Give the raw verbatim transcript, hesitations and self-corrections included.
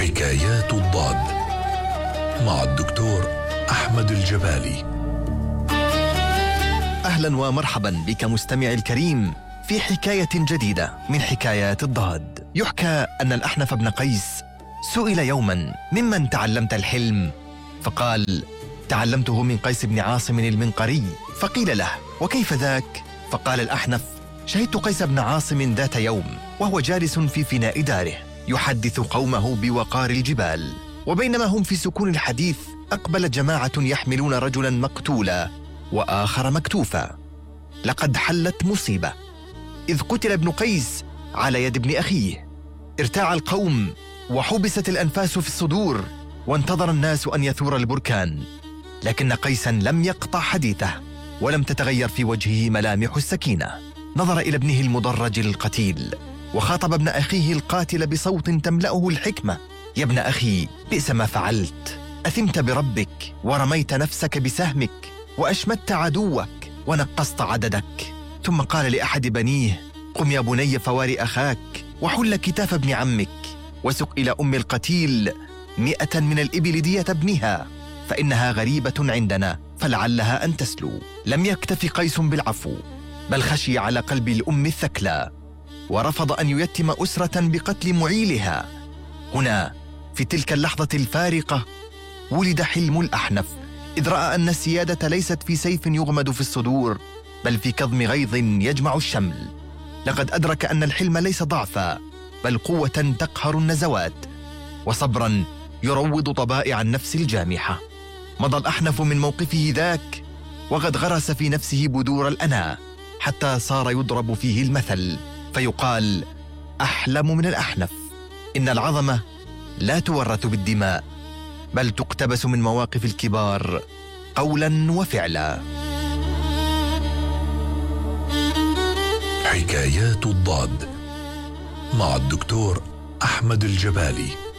حكايات الضاد مع الدكتور أحمد الجبالي. أهلا ومرحبا بك مستمعي الكريم في حكاية جديدة من حكايات الضاد. يحكى أن الأحنف بن قيس سئل يوما: ممن تعلمت الحلم؟ فقال: تعلمته من قيس بن عاصم المنقري. فقيل له: وكيف ذاك؟ فقال الأحنف: شهدت قيس بن عاصم ذات يوم وهو جالس في فناء داره يحدث قومه بوقار الجبال، وبينما هم في سكون الحديث أقبل جماعة يحملون رجلا مقتولا وآخر مكتوفا. لقد حلت مصيبة، إذ قتل ابن قيس على يد ابن أخيه. ارتاع القوم وحبست الأنفاس في الصدور، وانتظر الناس أن يثور البركان، لكن قيسا لم يقطع حديثه ولم تتغير في وجهه ملامح السكينة. نظر إلى ابنه المدرج القتيل وخاطب ابن أخيه القاتل بصوت تملأه الحكمة: يا ابن أخي، بئس ما فعلت، أثمت بربك ورميت نفسك بسهمك وأشمت عدوك ونقصت عددك. ثم قال لأحد بنيه: قم يا بني فوار أخاك وحل كتاف ابن عمك، وسق إلى أم القتيل مئة من الإبل دية ابنها، فإنها غريبة عندنا فلعلها أن تسلو. لم يكتف قيس بالعفو، بل خشي على قلب الأم الثكلى، ورفض أن ييتم أسرة بقتل معيلها. هنا في تلك اللحظة الفارقة ولد حلم الأحنف، إذ رأى أن السيادة ليست في سيف يغمد في الصدور، بل في كظم غيظ يجمع الشمل. لقد أدرك أن الحلم ليس ضعفا، بل قوة تقهر النزوات، وصبرا يروض طبائع النفس الجامحة. مضى الأحنف من موقفه ذاك وقد غرس في نفسه بذور الأنا، حتى صار يضرب فيه المثل فيقال: أحلم من الأحنف. إن العظمة لا تورث بالدماء، بل تقتبس من مواقف الكبار قولا وفعلا. حكايات الضاد مع الدكتور أحمد الجبالي.